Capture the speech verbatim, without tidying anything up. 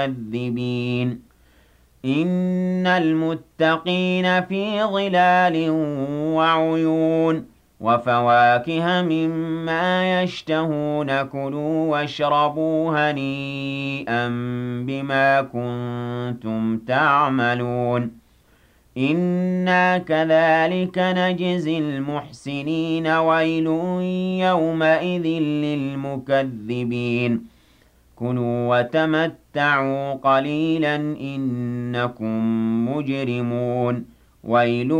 المكذبين إن المتقين في ظلال وعيون وفواكه مما يشتهون كلوا واشربوا هنيئا بما كنتم تعملون إنا كذلك نجزي المحسنين ويل يومئذ للمكذبين كلوا وتمتعوا قليلا إنكم مجرمون ويل